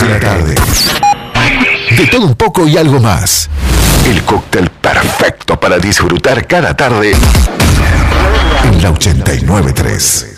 de la tarde. De todo un poco y algo más. El cóctel perfecto para disfrutar cada tarde en la 89.3.